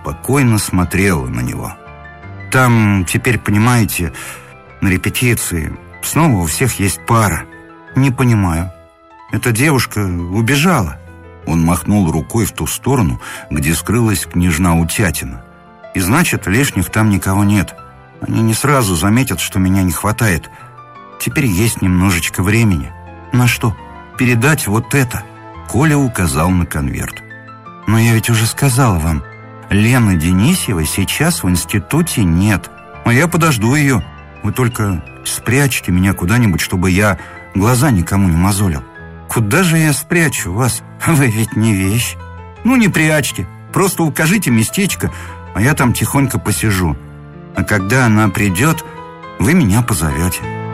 спокойно смотрела на него. «Там теперь, понимаете, на репетиции снова у всех есть пара. Не понимаю. Эта девушка убежала». Он махнул рукой в ту сторону, где скрылась княжна Утятина. «И значит, лишних там никого нет. Они не сразу заметят, что меня не хватает. Теперь есть немножечко времени. На что? Передать вот это». Коля указал на конверт. «Но я ведь уже сказала вам, Лены Денисьевой сейчас в институте нет. А я подожду ее. Вы только спрячьте меня куда-нибудь, чтобы я глаза никому не мозолил». «Куда же я спрячу вас? Вы ведь не вещь». «Ну, не прячьте. Просто укажите местечко, а я там тихонько посижу. А когда она придет, вы меня позовете».